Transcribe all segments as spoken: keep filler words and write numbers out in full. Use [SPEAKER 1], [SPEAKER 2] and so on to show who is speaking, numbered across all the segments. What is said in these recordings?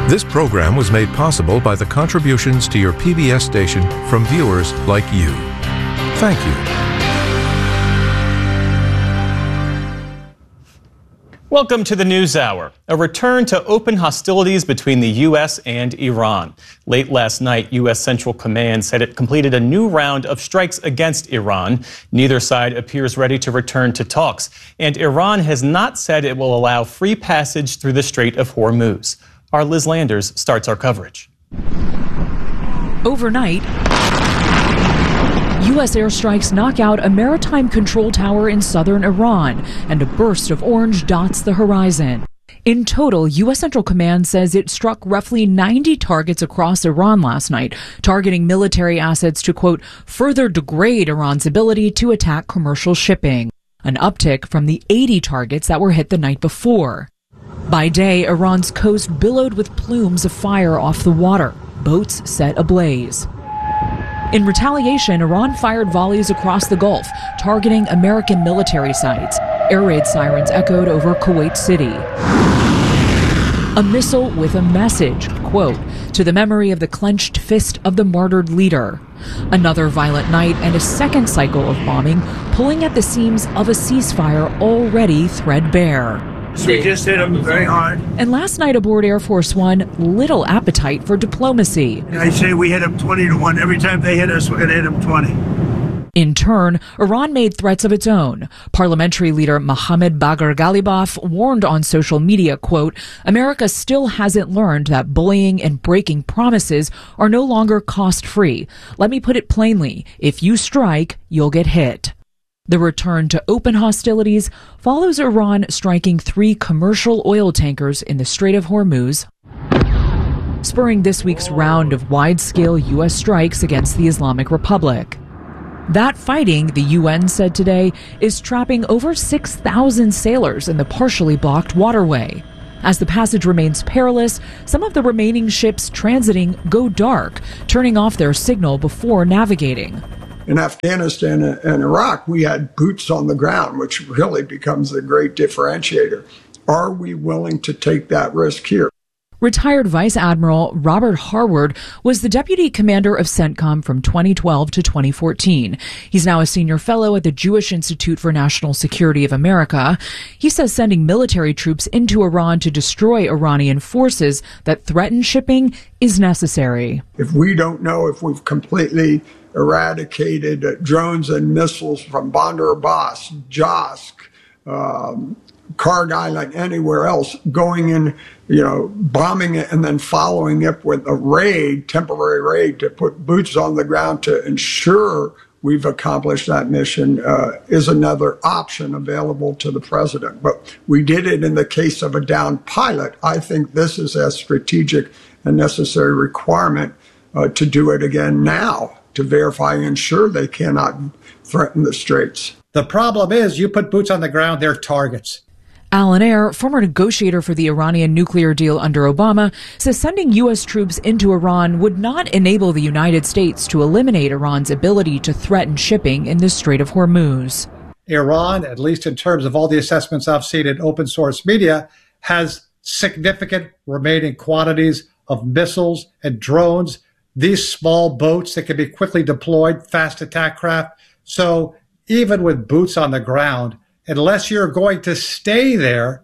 [SPEAKER 1] This program was made possible by the contributions to your P B S station from viewers like you. Thank you.
[SPEAKER 2] Welcome to the NewsHour. A return to open hostilities between the U S and Iran. Late last night, U S Central Command said it completed a new round of strikes against Iran. Neither side appears ready to return to talks, and Iran has not said it will allow free passage through the Strait of Hormuz. Our Liz Landers starts our coverage.
[SPEAKER 3] Overnight, U S airstrikes knock out a maritime control tower in southern Iran, and a burst of orange dots the horizon. In total, U S Central Command says it struck roughly ninety targets across Iran last night, targeting military assets to, quote, further degrade Iran's ability to attack commercial shipping, an uptick from the eighty targets that were hit the night before. By day, Iran's coast billowed with plumes of fire off the water, boats set ablaze. In retaliation, Iran fired volleys across the Gulf, targeting American military sites. Air raid sirens echoed over Kuwait City. A missile with a message, quote, to the memory of the clenched fist of the martyred leader. Another violent night and a second cycle of bombing, pulling at the seams of a ceasefire already threadbare.
[SPEAKER 4] We just hit them very hard.
[SPEAKER 3] And last night aboard Air Force One, little appetite for diplomacy.
[SPEAKER 4] I say we hit them twenty to one. Every time they hit us, we're going to hit them twenty.
[SPEAKER 3] In turn, Iran made threats of its own. Parliamentary leader Mohammad Bagher Ghalibaf warned on social media, quote, America still hasn't learned that bullying and breaking promises are no longer cost-free. Let me put it plainly, if you strike, you'll get hit. The return to open hostilities follows Iran striking three commercial oil tankers in the Strait of Hormuz, spurring this week's round of wide-scale U S strikes against the Islamic Republic. That fighting, the U N said today, is trapping over six thousand sailors in the partially blocked waterway. As the passage remains perilous, some of the remaining ships transiting go dark, turning off their signal before navigating.
[SPEAKER 5] In Afghanistan and Iraq, we had boots on the ground, which really becomes a great differentiator. Are we willing to take that risk here?
[SPEAKER 3] Retired Vice Admiral Robert Harward was the deputy commander of CENTCOM from twenty twelve to twenty fourteen. He's now a senior fellow at the Jewish Institute for National Security of America. He says sending military troops into Iran to destroy Iranian forces that threaten shipping is necessary.
[SPEAKER 5] If we don't know if we've completely eradicated uh, drones and missiles from Bandar Abbas, Josk, um, Karg Island, anywhere else, going in, you know, bombing it and then following it with a raid, temporary raid to put boots on the ground to ensure we've accomplished that mission uh, is another option available to the president. But we did it in the case of a downed pilot. I think this is a strategic and necessary requirement uh, to do it again now, to verify and ensure they cannot threaten the straits.
[SPEAKER 6] The problem is you put boots on the ground, they're targets.
[SPEAKER 3] Alan Ayer, former negotiator for the Iranian nuclear deal under Obama, says sending U S troops into Iran would not enable the United States to eliminate Iran's ability to threaten shipping in the Strait of Hormuz.
[SPEAKER 6] Iran, at least in terms of all the assessments I've seen in open source media, has significant remaining quantities of missiles and drones, these small boats that can be quickly deployed, fast attack craft. So even with boots on the ground, unless you're going to stay there,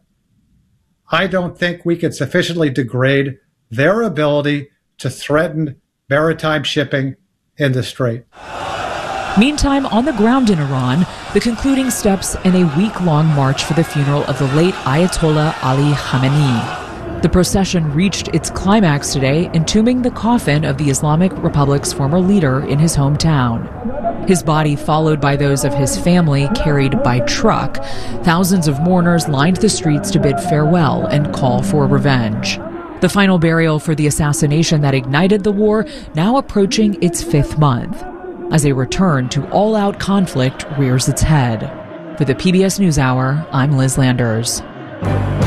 [SPEAKER 6] I don't think we can sufficiently degrade their ability to threaten maritime shipping in the Strait.
[SPEAKER 3] Meantime, on the ground in Iran, the concluding steps in a week-long march for the funeral of the late Ayatollah Ali Khamenei. The procession reached its climax today, entombing the coffin of the Islamic Republic's former leader in his hometown. His body, followed by those of his family, carried by truck. Thousands of mourners lined the streets to bid farewell and call for revenge. The final burial for the assassination that ignited the war now approaching its fifth month, as a return to all-out conflict rears its head. For the P B S NewsHour, I'm Liz Landers.